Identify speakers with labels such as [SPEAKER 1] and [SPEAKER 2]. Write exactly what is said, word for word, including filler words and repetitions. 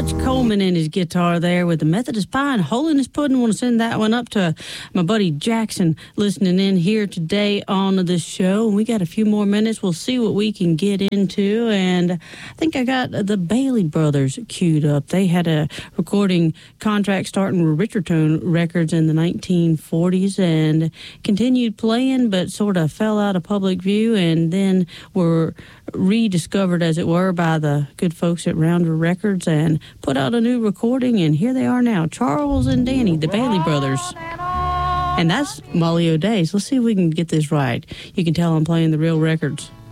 [SPEAKER 1] Roger Coleman and his guitar there with the Methodist Pie and Holiness Pudding. Want to send that one up to my buddy Jackson listening in here today on the show. We got a few more minutes. We'll see what we can get into. And I think I got the Bailey Brothers queued up. They had a recording contract starting with Richardtone Records in the nineteen forties and continued playing, but sort of fell out of public view and then were rediscovered, as it were, by the good folks at Rounder Records and put out a new recording, and here they are now, Charles and Danny, the Bailey Brothers. And that's Molly O'Days. Let's see if we can get this right. You can tell I'm playing the real records.